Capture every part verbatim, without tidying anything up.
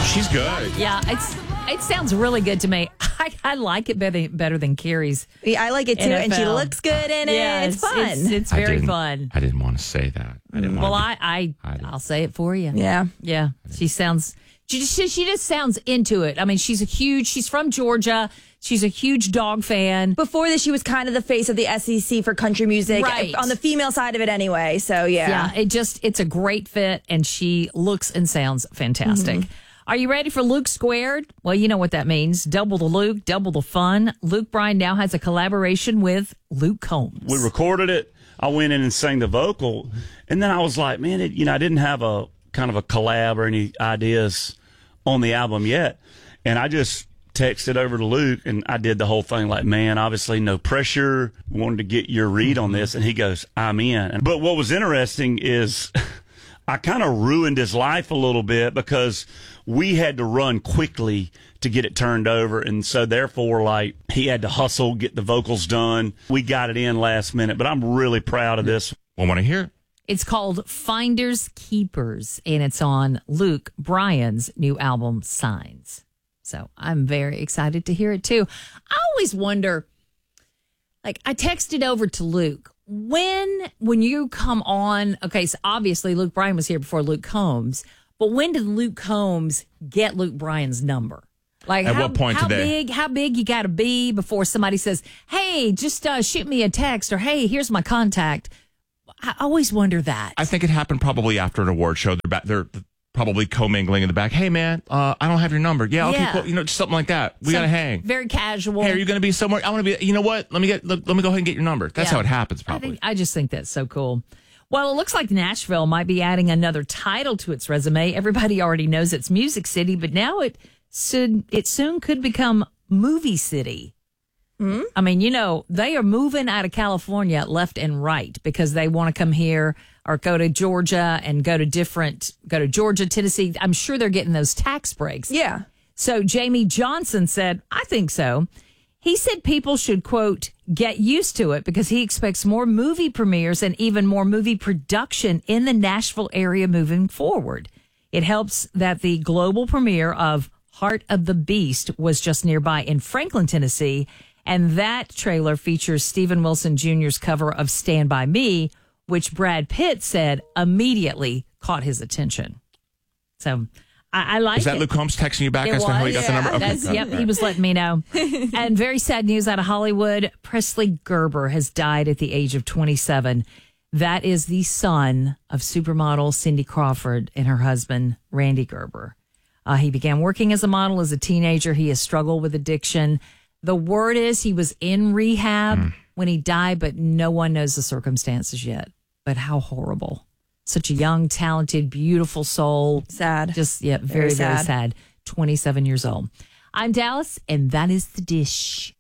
She's good. Yeah, it's it sounds really good to me. I, I like it better, better than Carrie's. Yeah, I like it too, N F L. and she looks good in it. Yeah, it's, fun. It's, it's I very didn't- fun. I didn't want to say that. I didn't Well, want to I, I, I didn't. I'll say it for you. yeah. Yeah, she sounds. She just, she just sounds into it. I mean, she's a huge. She's from Georgia. She's a huge dog fan. Before this, she was kind of the face of the S E C for country music, Right. on the female side of it anyway. So, yeah. Yeah, it just it's a great fit, and she looks and sounds fantastic. Are you ready for Luke Squared? Well, you know what that means. Double the Luke, double the fun. Luke Bryan now has a collaboration with Luke Combs. We recorded it. I went in and sang the vocal, and then I was like, man, it, you know, I didn't have a kind of a collab or any ideas on the album yet, and I just texted over to Luke, and I did the whole thing like, man, obviously no pressure, wanted to get your read on this, and he goes, I'm in. But what was interesting is I kind of ruined his life a little bit because we had to run quickly to get it turned over, and so therefore, like, he had to hustle, get the vocals done. We got it in last minute, but I'm really proud of this. I want to hear it. It's called Finders Keepers, and it's on Luke Bryan's new album, Signs. So I'm very excited to hear it, too. I always wonder, like, I texted over to Luke, when, when you come on, okay, so obviously Luke Bryan was here before Luke Combs, but when did Luke Combs get Luke Bryan's number? Like, At how, what point how today? big, how big you got to be before somebody says, hey, just uh, shoot me a text, or hey, here's my contact. I always wonder that. I think it happened probably after an award show. They're back, they're probably commingling in the back. Hey, man, uh, I don't have your number. Yeah, okay, Yeah. cool. You know, just something like that. We So, got to hang. Very casual. Hey, are you going to be somewhere? I want to be, you know what? Let me get, let, let me go ahead and get your number. That's Yeah. how it happens, I, probably. think, I just think that's so cool. Well, it looks like Nashville might be adding another title to its resume. Everybody already knows it's Music City, but now it soon, it soon could become Movie City. Mm-hmm. I mean, you know, they are moving out of California left and right because they want to come here or go to Georgia and go to different, go to Georgia, Tennessee. I'm sure they're getting those tax breaks. Yeah. So Jamie Johnson said, I think so. He said people should, quote, get used to it because he expects more movie premieres and even more movie production in the Nashville area moving forward. It helps that the global premiere of Heart of the Beast was just nearby in Franklin, Tennessee. And that trailer features Stephen Wilson Junior's cover of Stand By Me, which Brad Pitt said immediately caught his attention. So I, I like it. Is that Luke Combs texting you back It as to how he was, got the number? Okay, That's, got it. yep, he was letting me know. And very sad news out of Hollywood. Presley Gerber has died at the age of twenty-seven. That is the son of supermodel Cindy Crawford and her husband, Randy Gerber. Uh, he began working as a model as a teenager. He has struggled with addiction. The word is he was in rehab mm. when he died, but no one knows the circumstances yet. But how horrible. Such a young, talented, beautiful soul. Sad. Just, yeah, very, very sad. very sad. twenty-seven years old. I'm Dallas, and that is The Dish.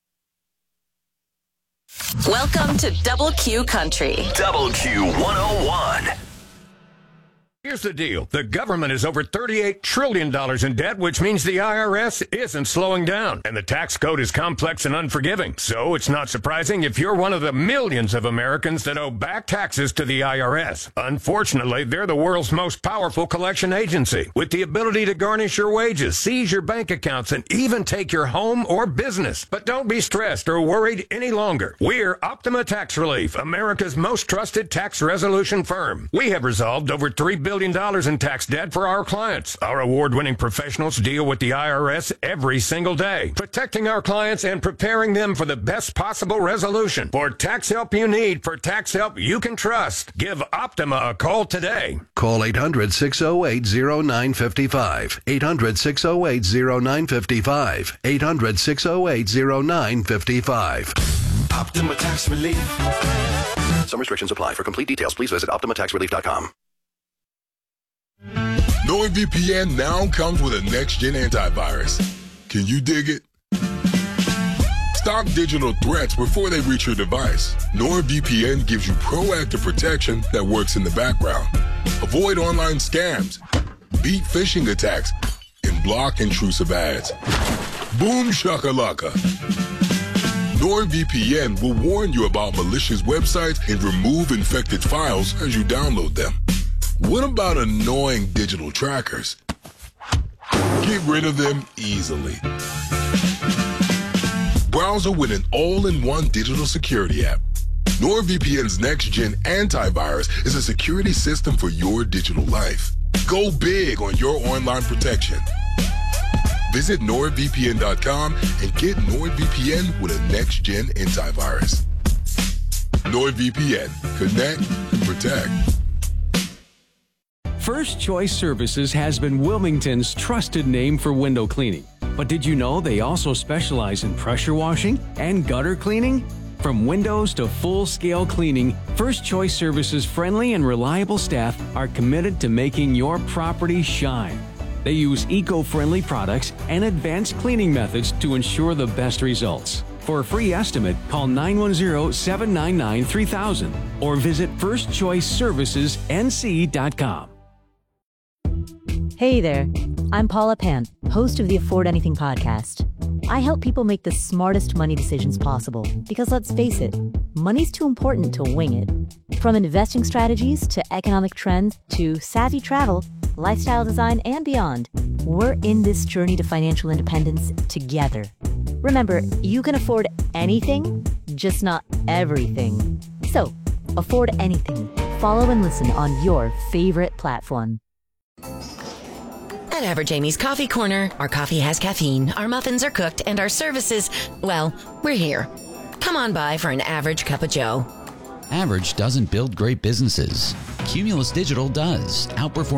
Welcome to Double Q Country. Double Q one oh one. Here's the deal. The government is over thirty-eight trillion dollars in debt, which means the I R S isn't slowing down. And the tax code is complex and unforgiving. So it's not surprising if you're one of the millions of Americans that owe back taxes to the I R S. Unfortunately, they're the world's most powerful collection agency, with the ability to garnish your wages, seize your bank accounts, and even take your home or business. But don't be stressed or worried any longer. We're Optima Tax Relief, America's most trusted tax resolution firm. We have resolved over three billion dollars in tax debt for our clients. Our award-winning professionals deal with the I R S every single day, protecting our clients and preparing them for the best possible resolution. For tax help you need, for tax help you can trust, give Optima a call today. Call eight hundred, six oh eight, oh nine five five. eight hundred, six oh eight, oh nine five five. eight hundred, six oh eight, oh nine five five. Optima Tax Relief. Some restrictions apply. For complete details, please visit optima tax relief dot com. NordVPN now comes with a next-gen antivirus. Can you dig it? Stop digital threats before they reach your device. NordVPN gives you proactive protection that works in the background. Avoid online scams, beat phishing attacks, and block intrusive ads. Boom shakalaka. NordVPN will warn you about malicious websites and remove infected files as you download them. What about annoying digital trackers? Get rid of them easily. Browser with an all-in-one digital security app. NordVPN's next-gen antivirus is a security system for your digital life. Go big on your online protection. Visit nord V P N dot com and get NordVPN with a next-gen antivirus. NordVPN. Connect, protect. First Choice Services has been Wilmington's trusted name for window cleaning. But did you know they also specialize in pressure washing and gutter cleaning? From windows to full-scale cleaning, First Choice Services' friendly and reliable staff are committed to making your property shine. They use eco-friendly products and advanced cleaning methods to ensure the best results. For a free estimate, call nine one zero, seven nine nine, three thousand or visit first choice services n c dot com. Hey there, I'm Paula Pant, host of the Afford Anything podcast. I help people make the smartest money decisions possible because let's face it, money's too important to wing it. From investing strategies to economic trends to savvy travel, lifestyle design, and beyond, we're in this journey to financial independence together. Remember, you can afford anything, just not everything. So, afford anything. Follow and listen on your favorite platform. At Average Amy's Coffee Corner, our coffee has caffeine, our muffins are cooked, and our services, well, we're here. Come on by for an average cup of joe. Average doesn't build great businesses. Cumulus Digital does, outperforming